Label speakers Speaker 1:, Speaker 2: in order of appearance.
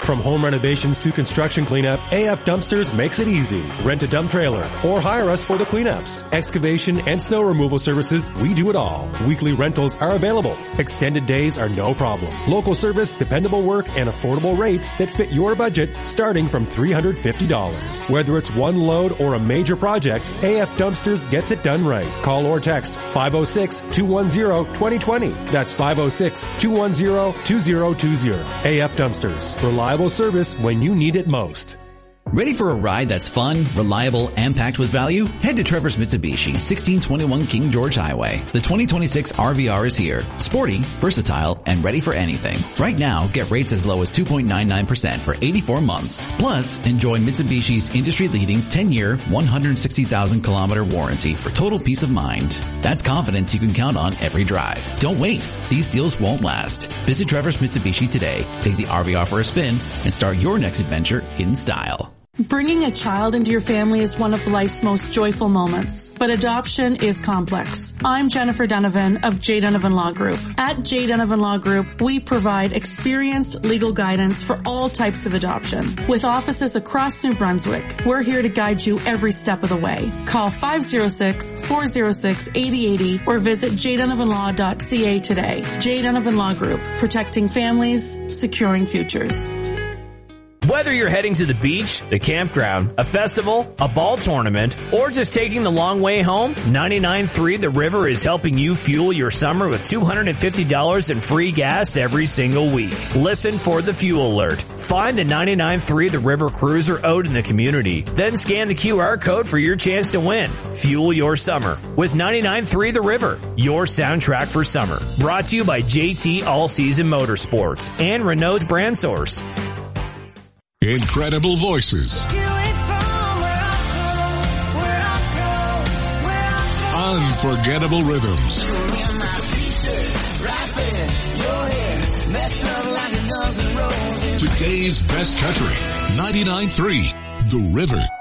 Speaker 1: From home renovations to construction cleanup, AF Dumpsters makes it easy. Rent a dump trailer or hire us for the cleanups. Excavation and snow removal services, we do it all. Weekly rentals are available. Extended days are no problem. Local service, dependable work, and affordable rates that fit your budget starting from $350. Whether it's one load or a major project, AF Dumpsters gets it done right. Call or text 506-210-2020. That's 506-210-2020. AF Dumpsters. Reliable service when you need it most.
Speaker 2: Ready for a ride that's fun, reliable, and packed with value? Head to Trevor's Mitsubishi, 1621 King George Highway. The 2026 RVR is here. Sporty, versatile, and ready for anything. Right now, get rates as low as 2.99% for 84 months. Plus, enjoy Mitsubishi's industry-leading 10-year, 160,000-kilometer warranty for total peace of mind. That's confidence you can count on every drive. Don't wait. These deals won't last. Visit Trevor's Mitsubishi today. Take the RVR for a spin and start your next adventure in style.
Speaker 3: Bringing a child into your family is one of life's most joyful moments, but adoption is complex. I'm Jennifer Donovan of J. Donovan Law Group. At J. Donovan Law Group, we provide experienced legal guidance for all types of adoption. With offices across New Brunswick, we're here to guide you every step of the way. Call 506-406-8080 or visit jdonovanlaw.ca today. J. Donovan Law Group, protecting families, securing futures.
Speaker 4: Whether you're heading to the beach, the campground, a festival, a ball tournament, or just taking the long way home, 99.3 The River is helping you fuel your summer with $250 in free gas every single week. Listen for the fuel alert. Find the 99.3 The River cruiser owed in the community. Then scan the QR code for your chance to win. Fuel your summer with 99.3 The River, your soundtrack for summer. Brought to you by JT All Season Motorsports and Renault's Brand Source.
Speaker 5: Incredible voices. Unforgettable rhythms. Today's best country. 99.3 The River.